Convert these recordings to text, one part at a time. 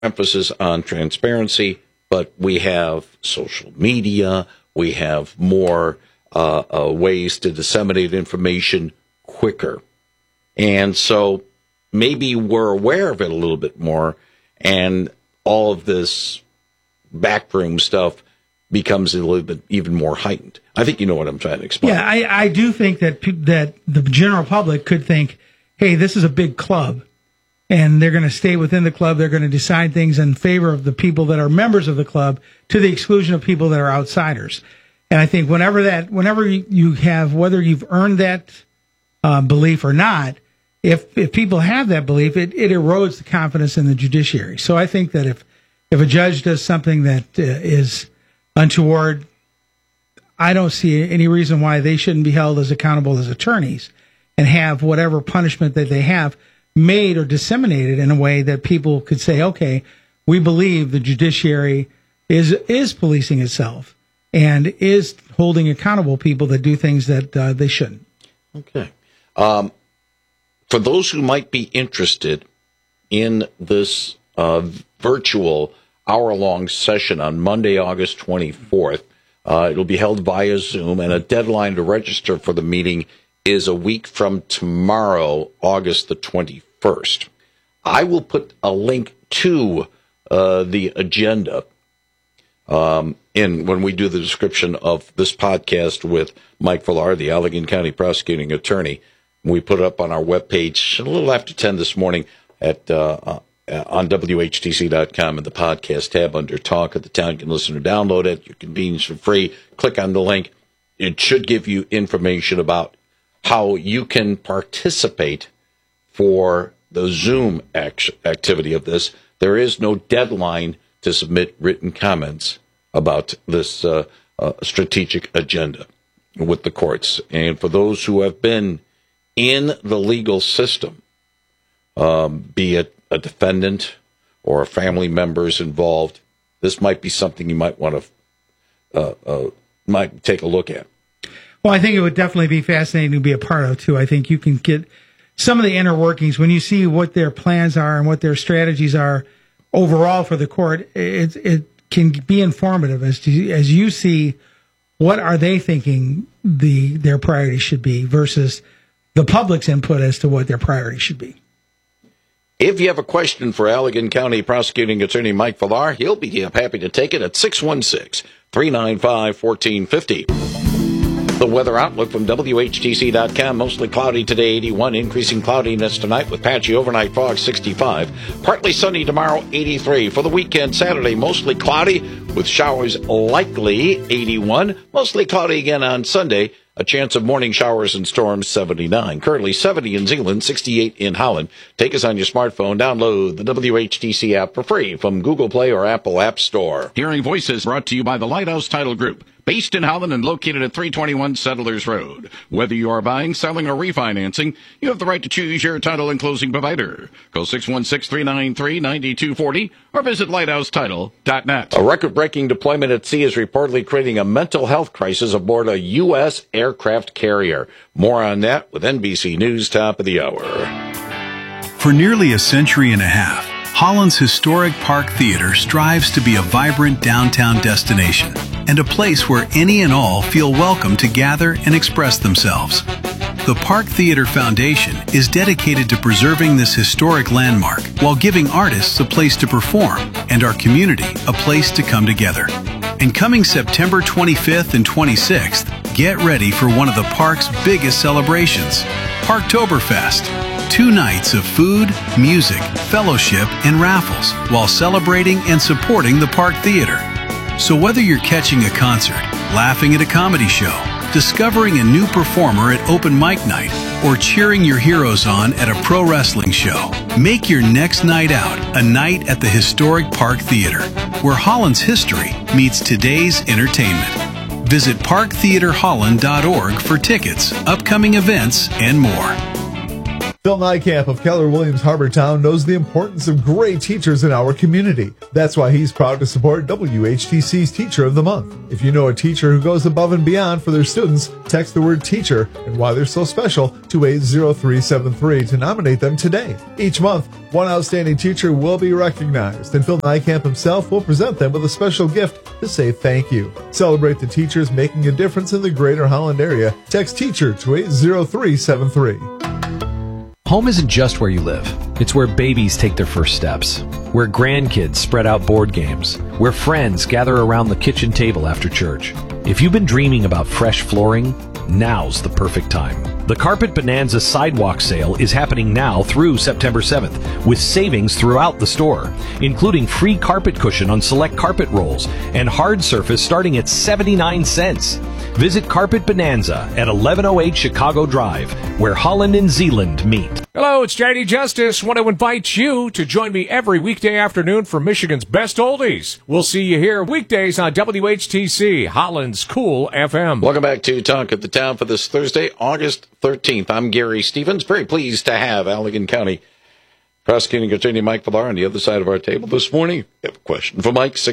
emphasis on transparency, but we have social media, we have more ways to disseminate information quicker. And so maybe we're aware of it a little bit more, and all of this backroom stuff becomes a little bit even more heightened. I think you know what I'm trying to explain. Yeah, I do think that the general public could think, hey, this is a big club, and they're going to stay within the club. They're going to decide things in favor of the people that are members of the club to the exclusion of people that are outsiders. And I think whenever you have, whether you've earned that belief or not, if people have that belief, it erodes the confidence in the judiciary. So I think that if a judge does something that is untoward, I don't see any reason why they shouldn't be held as accountable as attorneys and have whatever punishment that they have made or disseminated in a way that people could say, okay, we believe the judiciary is policing itself and is holding accountable people that do things that they shouldn't. Okay. For those who might be interested in this virtual hour-long session on Monday, August 24th, it'll be held via Zoom, and a deadline to register for the meeting is a week from tomorrow, August the 21st. I will put a link to the agenda in when we do the description of this podcast with Mike Villar, the Allegan County prosecuting attorney. We put it up on our webpage a little after 10 this morning at on WHTC.com in the podcast tab under Talk of the Town. You can listen or download it at your convenience for free. Click on the link. It should give you information about how you can participate for the Zoom activity of this. There is no deadline to submit written comments about this strategic agenda with the courts. And for those who have been in the legal system, be it a defendant or a family members involved, this might be something you might want to might take a look at. Well, I think it would definitely be fascinating to be a part of, too. I think you can get some of the inner workings when you see what their plans are and what their strategies are overall for the court. It can be informative as you see what are they thinking their priorities should be versus the public's input as to what their priorities should be. If you have a question for Allegan County Prosecuting Attorney Mike Villar, he'll be happy to take it at 616-395-1450. The weather outlook from WHTC.com. Mostly cloudy today, 81. Increasing cloudiness tonight with patchy overnight fog, 65. Partly sunny tomorrow, 83. For the weekend, Saturday, mostly cloudy with showers likely, 81. Mostly cloudy again on Sunday. A chance of morning showers and storms, 79. Currently 70 in Zeeland, 68 in Holland. Take us on your smartphone. Download the WHTC app for free from Google Play or Apple App Store. Hearing Voices brought to you by the Lighthouse Title Group. Based in Holland and located at 321 Settlers Road. Whether you are buying, selling, or refinancing, you have the right to choose your title and closing provider. Call 616-393-9240 or visit lighthousetitle.net. A record-breaking deployment at sea is reportedly creating a mental health crisis aboard a U.S. aircraft carrier. More on that with NBC News Top of the Hour. For nearly a century and a half, Holland's historic Park Theater strives to be a vibrant downtown destination and a place where any and all feel welcome to gather and express themselves. The Park Theater Foundation is dedicated to preserving this historic landmark while giving artists a place to perform and our community a place to come together. And coming September 25th and 26th, get ready for one of the park's biggest celebrations, Parktoberfest. 2 nights of food, music, fellowship, and raffles while celebrating and supporting the Park Theater. So whether you're catching a concert, laughing at a comedy show, discovering a new performer at open mic night, or cheering your heroes on at a pro wrestling show, make your next night out a night at the historic Park Theater, where Holland's history meets today's entertainment. Visit parktheaterholland.org for tickets, upcoming events, and more. Phil Nykamp of Keller Williams Harbortown knows the importance of great teachers in our community. That's why he's proud to support WHTC's Teacher of the Month. If you know a teacher who goes above and beyond for their students, text the word teacher and why they're so special to 80373 to nominate them today. Each month, one outstanding teacher will be recognized, and Phil Nykamp himself will present them with a special gift to say thank you. Celebrate the teachers making a difference in the greater Holland area. Text teacher to 80373. Home isn't just where you live. It's where babies take their first steps, where grandkids spread out board games, where friends gather around the kitchen table after church. If you've been dreaming about fresh flooring, now's the perfect time. The Carpet Bonanza Sidewalk Sale is happening now through September 7th, with savings throughout the store, including free carpet cushion on select carpet rolls and hard surface starting at 79 cents. Visit Carpet Bonanza at 1108 Chicago Drive, where Holland and Zeeland meet. Hello, it's JD Justice. Want to invite you to join me every weekday afternoon for Michigan's Best Oldies. We'll see you here weekdays on WHTC, Holland's Cool FM. Welcome back to Talk at the Town for this Thursday, August 13th. I'm Gary Stevens. Very pleased to have Allegan County Prosecuting Attorney Mike Villar on the other side of our table this morning. We have a question for Mike,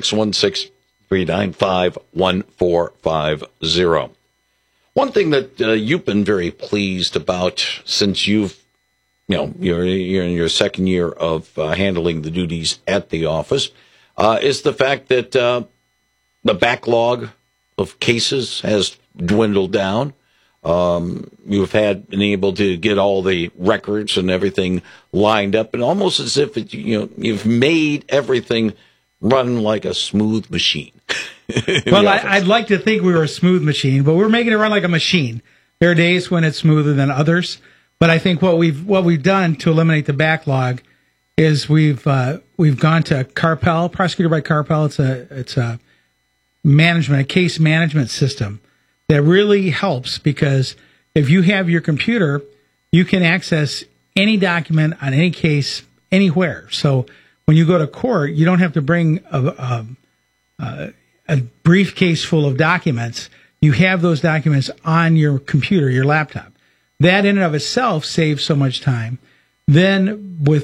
616-395-1450. One thing that you've been very pleased about since you're in your second year of handling the duties at the office is the fact that the backlog of cases has dwindled down. You've been able to get all the records and everything lined up, and almost as if you've made everything run like a smooth machine. Well, I'd like to think we were a smooth machine, but we're making it run like a machine. There are days when it's smoother than others, but I think what we've done to eliminate the backlog is we've gone to Carpel, Prosecutor by Carpel. It's a case management system that really helps, because if you have your computer, you can access any document on any case anywhere. So when you go to court, you don't have to bring a briefcase full of documents. You have those documents on your computer, your laptop. That in and of itself saves so much time. Then we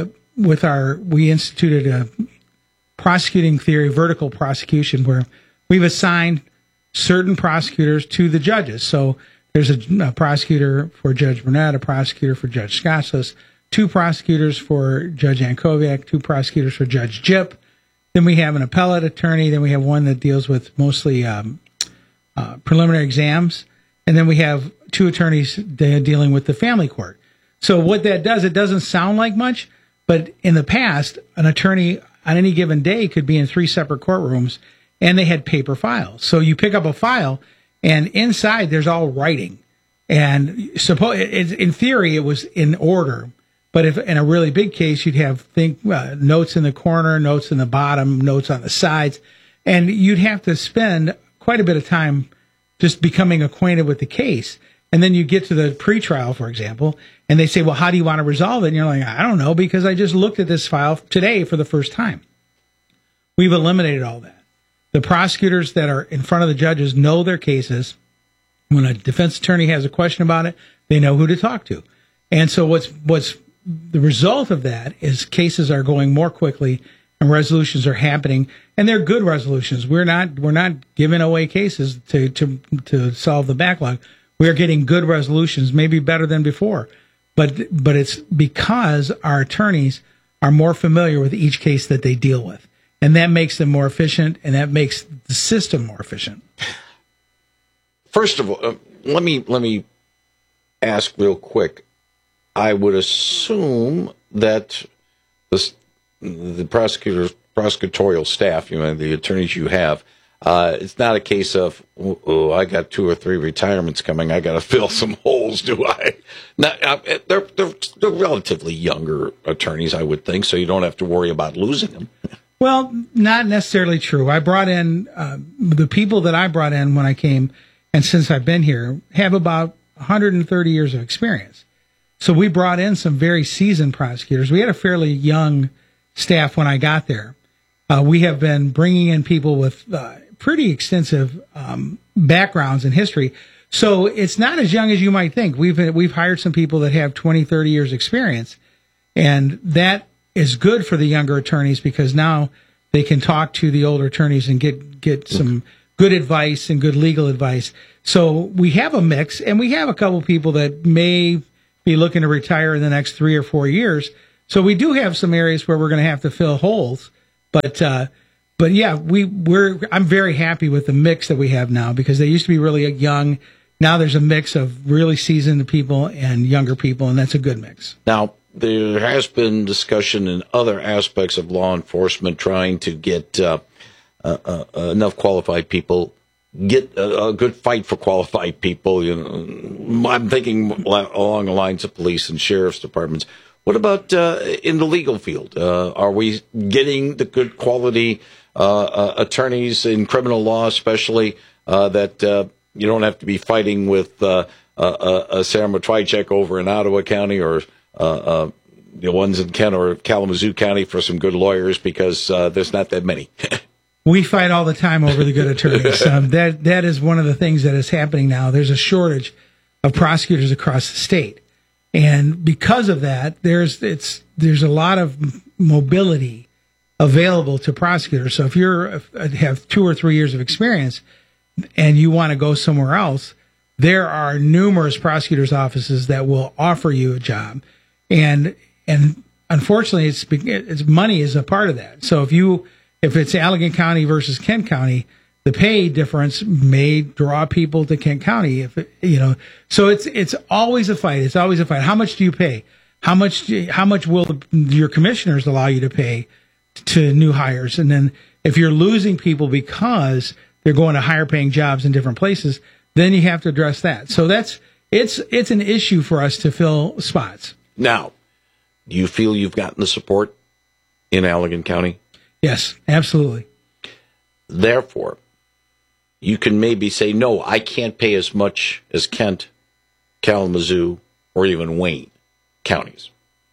instituted a prosecuting theory, vertical prosecution, where we've assigned certain prosecutors to the judges. So there's a prosecutor for Judge Burnett, a prosecutor for Judge Scotchless, 2 prosecutors for Judge Ankoviak, 2 prosecutors for Judge Jip. Then we have an appellate attorney. Then we have one that deals with mostly preliminary exams. And then we have 2 attorneys dealing with the family court. So what that does, it doesn't sound like much, but in the past, an attorney on any given day could be in 3 separate courtrooms, and they had paper files. So you pick up a file, and inside there's all writing. And in theory, it was in order. But if in a really big case, you'd have notes in the corner, notes in the bottom, notes on the sides, and you'd have to spend quite a bit of time just becoming acquainted with the case. And then you get to the pretrial, for example, and they say, well, how do you want to resolve it? And you're like, I don't know, because I just looked at this file today for the first time. We've eliminated all that. The prosecutors that are in front of the judges know their cases. When a defense attorney has a question about it, they know who to talk to. And so what's the result of that is cases are going more quickly and resolutions are happening, and they're good resolutions. We're not giving away cases to solve the backlog. We are getting good resolutions, maybe better than before. But it's because our attorneys are more familiar with each case that they deal with. And that makes them more efficient, and that makes the system more efficient. First of all, let me ask real quick. I would assume that the prosecutorial staff, the attorneys you have, it's not a case of, I got 2 or 3 retirements coming, I got to fill some holes, do I? They're relatively younger attorneys, I would think, so you don't have to worry about losing them. Well, not necessarily true. I brought in, the people that I brought in when I came, and since I've been here, have about 130 years of experience. So we brought in some very seasoned prosecutors. We had a fairly young staff when I got there. We have been bringing in people with pretty extensive backgrounds and history. So it's not as young as you might think. We've hired some people that have 20, 30 years experience, and that is good for the younger attorneys because now they can talk to the older attorneys and get some good advice and good legal advice. So we have a mix, and we have a couple people that may be looking to retire in the next 3 or 4 years. So we do have some areas where we're going to have to fill holes, but yeah, I'm very happy with the mix that we have now because they used to be really young. Now there's a mix of really seasoned people and younger people, and that's a good mix. Now, there has been discussion in other aspects of law enforcement trying to get enough qualified people, get a good fight for qualified people. You know, I'm thinking along the lines of police and sheriff's departments. What about in the legal field? Are we getting the good quality attorneys in criminal law, especially that you don't have to be fighting with Sarah Matwychak over in Ottawa County or the ones in Kent or Kalamazoo County for some good lawyers because there's not that many. We fight all the time over the good attorneys. That is one of the things that is happening now. There's a shortage of prosecutors across the state. And because of that, there's a lot of mobility available to prosecutors. So if you have 2 or 3 years of experience and you want to go somewhere else, there are numerous prosecutors' offices that will offer you a job. And unfortunately, it's money is a part of that. So if it's Allegan County versus Kent County, the pay difference may draw people to Kent County. So it's always a fight. It's always a fight. How much do you pay? How much will your commissioners allow you to pay to new hires? And then if you're losing people because they're going to higher paying jobs in different places, then you have to address that. So it's an issue for us to fill spots. Now, do you feel you've gotten the support in Allegan County? Yes, absolutely. Therefore, you can maybe say, no, I can't pay as much as Kent, Kalamazoo, or even Wayne counties.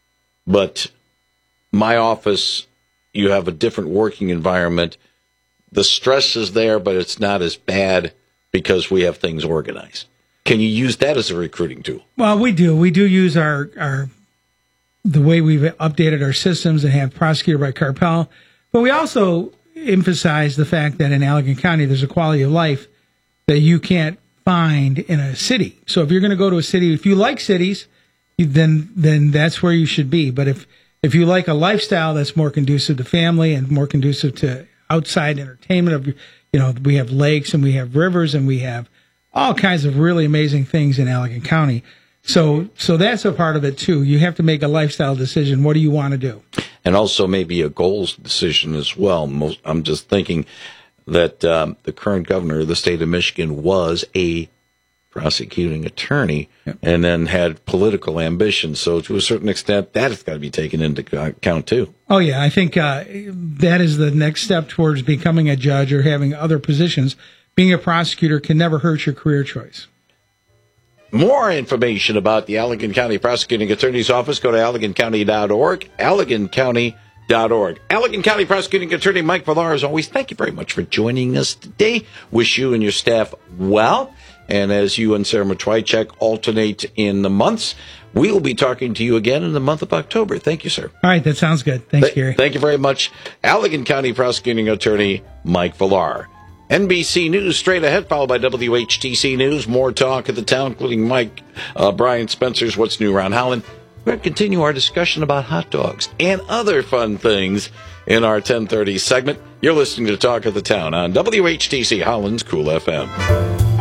But my office, you have a different working environment. The stress is there, but it's not as bad because we have things organized. Can you use that as a recruiting tool? Well, we do. We do use the way we've updated our systems and have prosecutor by Carpel. But we also emphasize the fact that in Allegan County, there's a quality of life that you can't find in a city. So if you're going to go to a city, if you like cities, then that's where you should be. But if you like a lifestyle that's more conducive to family and more conducive to outside entertainment, we have lakes and we have rivers and we have all kinds of really amazing things in Allegan County. So that's a part of it too. You have to make a lifestyle decision. What do you want to do? And also maybe a goals decision as well. I'm just thinking that the current governor of the state of Michigan was a prosecuting attorney and then had political ambitions. So to a certain extent, that has got to be taken into account too. Oh, yeah. I think that is the next step towards becoming a judge or having other positions. Being a prosecutor can never hurt your career choice. More information about the Allegan County Prosecuting Attorney's Office, go to AlleganCounty.org, AlleganCounty.org. Allegan County Prosecuting Attorney Mike Villar, as always, thank you very much for joining us today. Wish you and your staff well. And as you and Sarah Matwychak alternate in the months, we will be talking to you again in the month of October. Thank you, sir. All right, that sounds good. Thanks, Gary. Thank you very much. Allegan County Prosecuting Attorney Mike Villar. NBC News straight ahead, followed by WHTC News. More talk at the town, including Brian Spencer's What's New Around Holland. We're going to continue our discussion about hot dogs and other fun things in our 10:30 segment. You're listening to Talk of the Town on WHTC Holland's Cool FM.